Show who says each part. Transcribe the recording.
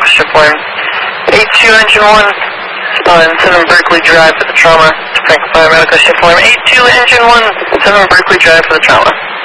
Speaker 1: shift line. 82 engine 1, 7 Berkeley Drive for the trauma. Franklin Fire Medical shift line. 82 engine 1, 7 Berkeley Drive for the trauma.